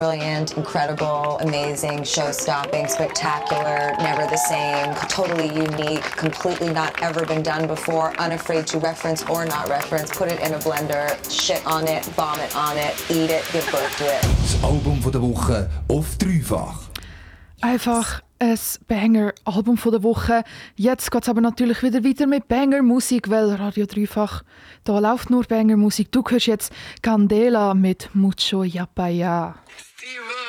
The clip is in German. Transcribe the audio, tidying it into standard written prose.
Brilliant, incredible, amazing, show-stopping, spectacular, never the same, totally unique, completely not ever been done before, unafraid to reference or not reference, put it in a blender, shit on it, vomit on it, eat it, give birth to it. Das Album von der Woche auf dreifach. Einfach ein Banger-Album von der Woche. Jetzt geht es aber natürlich wieder weiter mit Banger-Musik, weil Radio Dreifach, da läuft nur Banger-Musik. Du hörst jetzt Candela mit Mucho Yapaya.